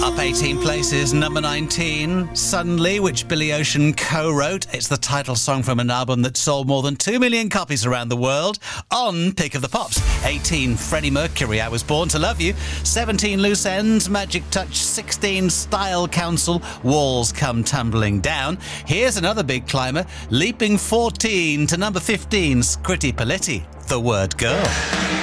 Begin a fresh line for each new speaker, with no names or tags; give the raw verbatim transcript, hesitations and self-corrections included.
Up eighteen places, number nineteen, Suddenly, which Billy Ocean co-wrote. It's the title song from an album that sold more than two million copies around the world. On Pick of the Pops, eighteen, Freddie Mercury, I Was Born to Love You. seventeen, Loose Ends, Magic Touch. sixteen, Style Council, Walls Come Tumbling Down. Here's another big climber, leaping fourteen to number fifteen, Scritti Politti, The Word Girl.